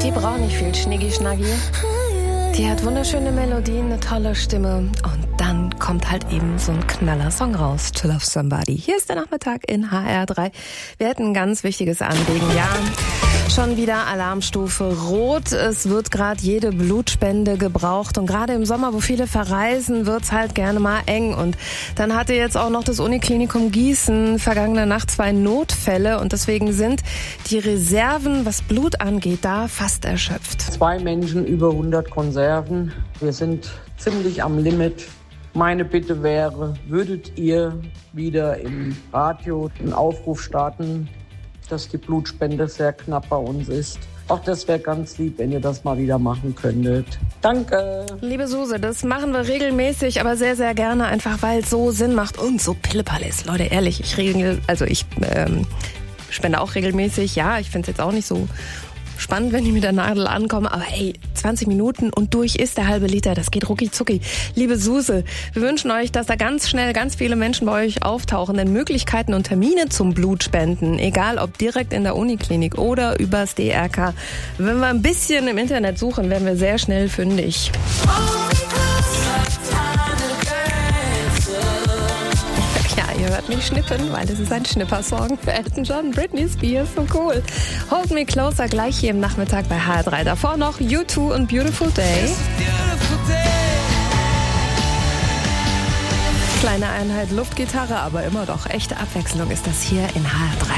Die braucht nicht viel Schniggi-Schnaggi. Die hat wunderschöne Melodien, eine tolle Stimme. Und dann kommt halt eben so ein Knaller-Song raus. To Love Somebody. Hier ist der Nachmittag in HR3. Wir hätten ein ganz wichtiges Anliegen. Ja, schon wieder Alarmstufe Rot. Es wird gerade jede Blutspende gebraucht. Und gerade im Sommer, wo viele verreisen, wird's halt gerne mal eng. Und dann hatte jetzt auch noch das Uniklinikum Gießen vergangene Nacht 2 Notfälle. Und deswegen sind die Reserven, was Blut angeht, da fast erschöpft. 2 Menschen, über 100 Konserven. Wir sind ziemlich am Limit. Meine Bitte wäre, würdet ihr wieder im Radio einen Aufruf starten, dass die Blutspende sehr knapp bei uns ist. Auch das wäre ganz lieb, wenn ihr das mal wieder machen könntet. Danke. Liebe Suse, das machen wir regelmäßig, aber sehr, sehr gerne, einfach weil es so Sinn macht und so Pillepalle ist. Leute, ehrlich, ich spende auch regelmäßig. Ja, ich finde es jetzt auch nicht so spannend, wenn die mit der Nadel ankommen, aber ey, 20 Minuten und durch ist der halbe Liter, das geht rucki zucki. Liebe Suse, wir wünschen euch, dass da ganz schnell ganz viele Menschen bei euch auftauchen, denn Möglichkeiten und Termine zum Blutspenden, egal ob direkt in der Uniklinik oder übers DRK, wenn wir ein bisschen im Internet suchen, werden wir sehr schnell fündig. Ihr hört mich schnippen, weil es ist ein Schnippersong für Elton John, Britney Spears, so cool. Hold Me Closer gleich hier im Nachmittag bei HR3. Davor noch U2 und Beautiful Day. Kleine Einheit Luftgitarre, aber immer doch echte Abwechslung ist das hier in HR3.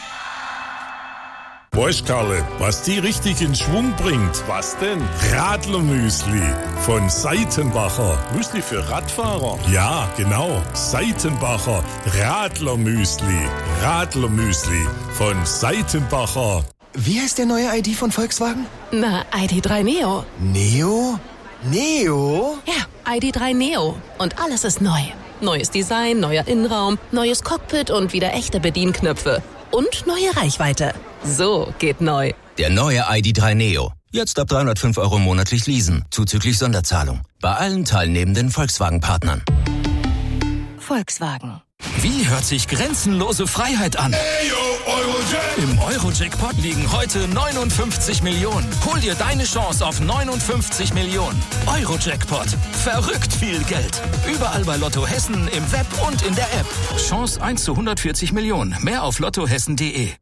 Weißt Karle, was die richtig in Schwung bringt? Was denn? Radlermüsli von Seitenbacher. Müsli für Radfahrer? Ja, genau. Seitenbacher Radlermüsli. Radlermüsli von Seitenbacher. Wie heißt der neue ID von Volkswagen? Na, ID.3 Neo. Neo? Neo? Ja, ID.3 Neo. Und alles ist neu. Neues Design, neuer Innenraum, neues Cockpit und wieder echte Bedienknöpfe. Und neue Reichweite. So geht neu. Der neue ID.3 Neo. Jetzt ab 305 € monatlich leasen, zuzüglich Sonderzahlung. Bei allen teilnehmenden Volkswagen-Partnern. Volkswagen. Wie hört sich grenzenlose Freiheit an? Im Euro-Jackpot liegen heute 59 Millionen. Hol dir deine Chance auf 59 Millionen. Euro-Jackpot. Verrückt viel Geld. Überall bei Lotto Hessen, im Web und in der App. Chance 1 zu 140 Millionen. Mehr auf lottohessen.de.